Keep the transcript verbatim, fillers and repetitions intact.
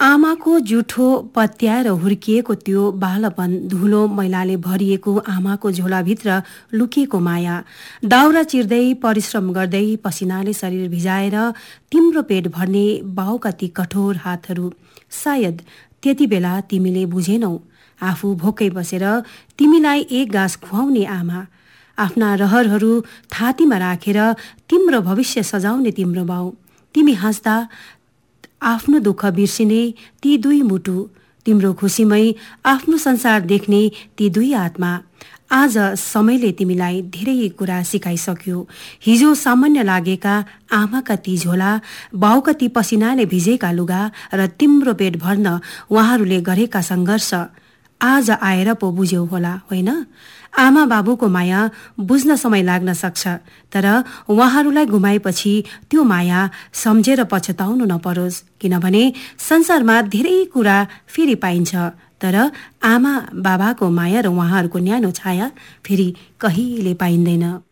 आमाको जुठो पत्याएर हुर्किएको त्यो बालपन, धुलो मैलाले भरिएको आमाको झोलाभित्र लुकिएको माया, दाउरा चिर्दै परिश्रम गर्दै पसिनाले शरीर भिजाएर तिम्रो पेट भर्ने बाउका ती कठोर हातहरू। सायद त्यति बेला तिमीले बुझेनौ, आफू भोकै बसेर तिमीलाई एक गाँस खुवाउने आमा, आफ्ना रहरहरू थातीमा राखेर तिम्रो भविष्य सजाउने तिम्रो बाउ, तिमी हाँस्दा आफ्नो दुःख बिर्सिने ती दुई मुटु, तिम्रो खुसीमै आफ्नो संसार देख्ने ती दुई आत्मा। आज समयले तिमीलाई धेरै कुरा सिकाइसक्यो। हिजो सामान्य लागेका आमाका ती झोला, बाउका ती पसिनाले भिजेका लुगा र तिम्रो पेट भर्न उहाँहरूले गरेका सङ्घर्ष आज आएर पो बुझ्यौ होला, होइन? आमा बाबुको माया बुझ्न समय लाग्न सक्छ, तर उहाँहरूलाई गुमाएपछि त्यो माया सम्झेर पछताउनु नपरोस्, किनभने संसारमा धेरै कुरा फेरि पाइन्छ, तर आमा बाबाको माया र उहाँहरूको न्यानो छाया फेरि कहिले पाइँदैन।